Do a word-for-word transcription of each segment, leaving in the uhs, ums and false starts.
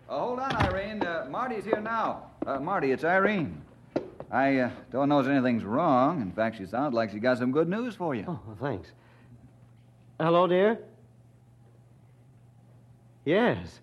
Oh, hold on, Irene. Uh, Marty's here now. Uh, Marty, it's Irene. I uh, don't know if anything's wrong. In fact, she sounds like she got some good news for you. Oh, thanks. Hello, dear? Yes.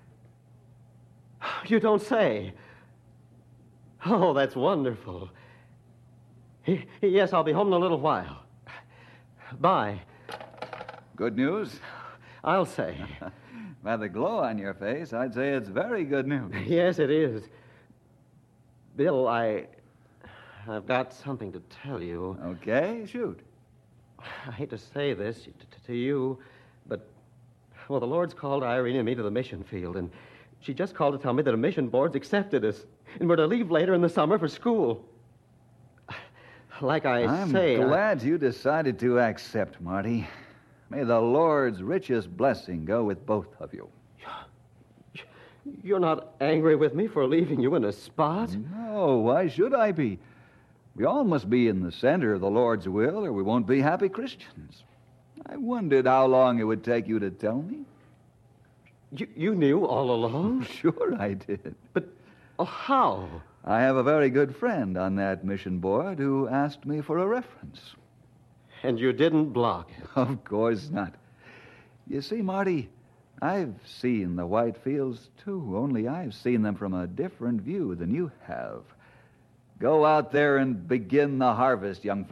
You don't say. Oh, that's wonderful. He, yes, I'll be home in a little while. Bye. Good news? I'll say. By the glow on your face, I'd say it's very good news. Yes, it is. Bill, I... I've got something to tell you. Okay, shoot. I hate to say this to, to you, but, well, the Lord's called Irene and me to the mission field, and she just called to tell me that a mission board's accepted us, and we're to leave later in the summer for school. Like I I'm say... I'm glad I... you decided to accept, Marty. May the Lord's richest blessing go with both of you. You're not angry with me for leaving you in a spot? No, why should I be? We all must be in the center of the Lord's will, or we won't be happy Christians. I wondered how long it would take you to tell me. You, you knew all along? Sure I did. But oh, how? I have a very good friend on that mission board who asked me for a reference. And you didn't block it? Of course not. You see, Marty, I've seen the white fields, too, only I've seen them from a different view than you have. Go out there and begin the harvest, young fellow.